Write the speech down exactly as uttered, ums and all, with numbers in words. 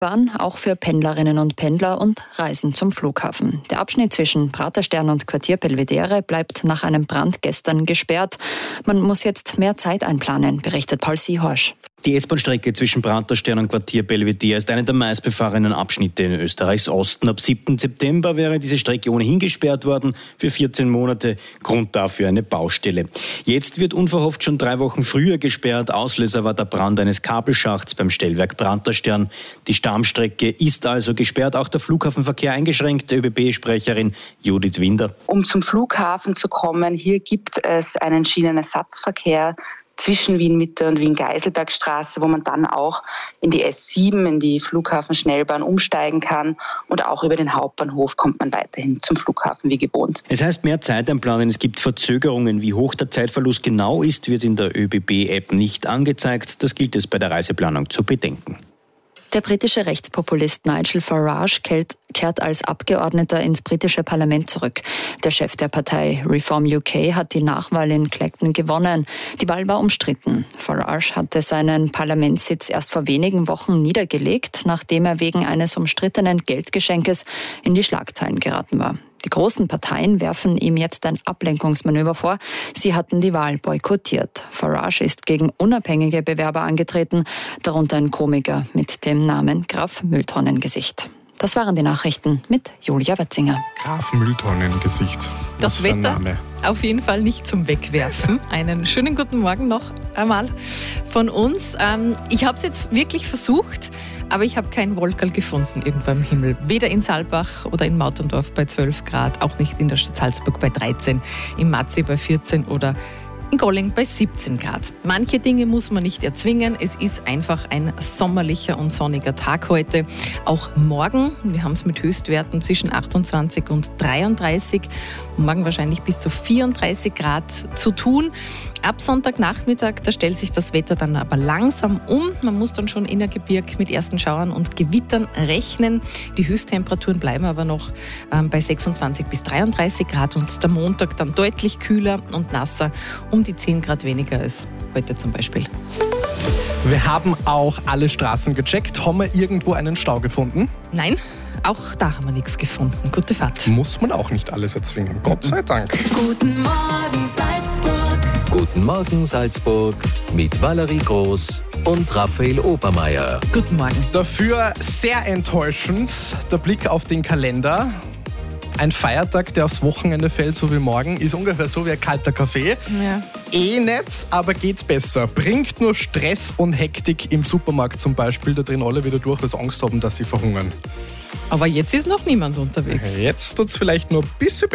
Bahn auch für Pendlerinnen und Pendler und Reisen zum Flughafen. Der Abschnitt zwischen Praterstern und Quartier Belvedere bleibt nach einem Brand gestern gesperrt. Man muss jetzt mehr Zeit einplanen, berichtet Paul Seehorsch. Die S-Bahn-Strecke zwischen Praterstern und Quartier Belvedere ist eine der meistbefahrenen Abschnitte in Österreichs Osten. Ab siebten September wäre diese Strecke ohnehin gesperrt worden für vierzehn Monate. Grund dafür eine Baustelle. Jetzt wird unverhofft schon drei Wochen früher gesperrt. Auslöser war der Brand eines Kabelschachts beim Stellwerk Praterstern. Die Stammstrecke ist also gesperrt, auch der Flughafenverkehr eingeschränkt. Ö B B-Sprecherin Judith Winder. Um zum Flughafen zu kommen, hier gibt es einen Schienenersatzverkehr zwischen Wien-Mitte und Wien-Geiselbergstraße, wo man dann auch in die S sieben, in die Flughafenschnellbahn umsteigen kann. Und auch über den Hauptbahnhof kommt man weiterhin zum Flughafen wie gewohnt. Es heißt mehr Zeit einplanen, es gibt Verzögerungen. Wie hoch der Zeitverlust genau ist, wird in der Ö B B-App nicht angezeigt. Das gilt es bei der Reiseplanung zu bedenken. Der britische Rechtspopulist Nigel Farage kehrt als Abgeordneter ins britische Parlament zurück. Der Chef der Partei Reform U K hat die Nachwahl in Clacton gewonnen. Die Wahl war umstritten. Farage hatte seinen Parlamentssitz erst vor wenigen Wochen niedergelegt, nachdem er wegen eines umstrittenen Geldgeschenkes in die Schlagzeilen geraten war. Die großen Parteien werfen ihm jetzt ein Ablenkungsmanöver vor. Sie hatten die Wahl boykottiert. Farage ist gegen unabhängige Bewerber angetreten, darunter ein Komiker mit dem Namen Graf Mülltonnengesicht. Das waren die Nachrichten mit Julia Wetzinger. Graf Mülltonnengesicht. Das Wetter auf jeden Fall nicht zum Wegwerfen. Einen schönen guten Morgen noch einmal von uns. Ich habe es jetzt wirklich versucht, aber ich habe kein Wolkerl gefunden irgendwo im Himmel. Weder in Saalbach oder in Mauterndorf bei zwölf Grad, auch nicht in der Stadt Salzburg bei dreizehn, im Matzi bei vierzehn oder in Golling bei siebzehn Grad. Manche Dinge muss man nicht erzwingen. Es ist einfach ein sommerlicher und sonniger Tag heute. Auch morgen, wir haben es mit Höchstwerten zwischen achtundzwanzig und dreiunddreißig. Morgen wahrscheinlich bis zu vierunddreißig Grad zu tun. Ab Sonntagnachmittag, da stellt sich das Wetter dann aber langsam um. Man muss dann schon Innergebirg mit ersten Schauern und Gewittern rechnen. Die Höchsttemperaturen bleiben aber noch ähm, bei sechsundzwanzig bis dreiunddreißig Grad und der Montag dann deutlich kühler und nasser, um die zehn Grad weniger als heute zum Beispiel. Wir haben auch alle Straßen gecheckt. Haben wir irgendwo einen Stau gefunden? Nein, auch da haben wir nichts gefunden. Gute Fahrt. Muss man auch nicht alles erzwingen. Gott sei Dank. Guten Morgen Salzburg. Guten Morgen Salzburg mit Valerie Groß und Raphael Obermeier. Guten Morgen. Dafür sehr enttäuschend der Blick auf den Kalender. Ein Feiertag, der aufs Wochenende fällt, so wie morgen, ist ungefähr so wie ein kalter Kaffee. Ja. Eh nicht, aber geht besser. Bringt nur Stress und Hektik im Supermarkt zum Beispiel. Da drehen alle wieder durch, weil sie Angst haben, dass sie verhungern. Aber jetzt ist noch niemand unterwegs. Jetzt tut es vielleicht nur ein bisschen